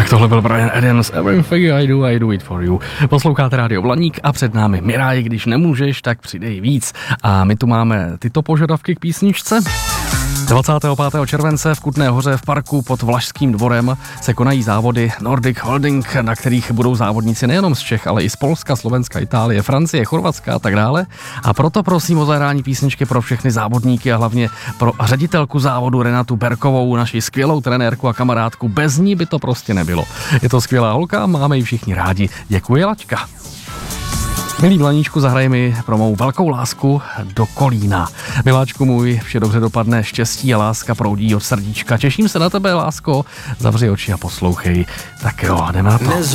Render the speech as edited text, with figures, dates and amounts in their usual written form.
Tak tohle byl Bryan Adams, Everything I do it for you. Posloucháte Rádio Blaník a před námi Miraj, když nemůžeš, tak přidej víc. A my tu máme tyto požadavky k písničce. 25. července v Kutné Hoře v parku pod Vlašským dvorem se konají závody Nordic Holding, na kterých budou závodníci nejenom z Čech, ale i z Polska, Slovenska, Itálie, Francie, Chorvatska a tak dále. A proto prosím o zahrání písničky pro všechny závodníky a hlavně pro ředitelku závodu Renatu Berkovou, naši skvělou trenérku a kamarádku. Bez ní by to prostě nebylo. Je to skvělá holka, máme ji všichni rádi. Děkuji, Lačka. Milý Blaníčku, zahraj mi pro mou velkou lásku do Kolína. Miláčku můj, vše dobře dopadne, štěstí a láska proudí od srdíčka. Těším se na tebe, lásko, zavři oči a poslouchej. Tak jo, jdeme na to.